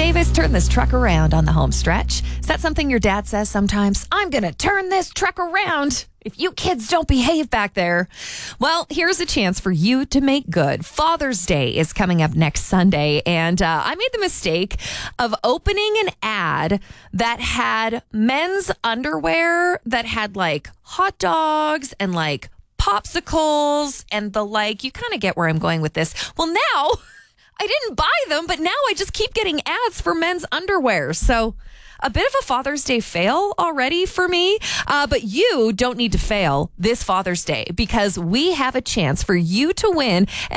Davis, turn this truck around on the home stretch. Is that something your dad says sometimes? I'm going to turn this truck around if you kids don't behave back there. Well, here's a chance for you to make good. Father's Day is coming up next Sunday, and I made the mistake of opening an ad that had men's underwear that had like hot dogs and like popsicles and the like. You kind of get where I'm going with this. Well, now I didn't buy them, but now I just keep getting ads for men's underwear. So a bit of a Father's Day fail already for me. But you don't need to fail this Father's Day because we have a chance for you to win